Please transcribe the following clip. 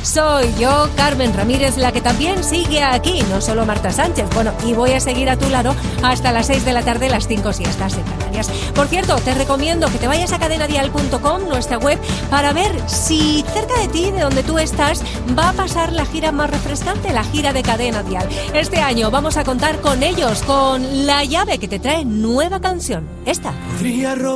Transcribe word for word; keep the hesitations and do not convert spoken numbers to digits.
Soy yo, Carmen Ramírez, la que también sigue aquí, no solo Marta Sánchez. Bueno, y voy a seguir a tu lado hasta las seis de la tarde, las cinco si estás en Canarias. Por cierto, te recomiendo que te vayas a cadena dial punto com, nuestra web, para ver si cerca de ti, de donde tú estás, va a pasar la gira más refrescante, la gira de Cadena Dial. Este año vamos a contar con ellos, con La Llave, que te trae nueva canción, esta.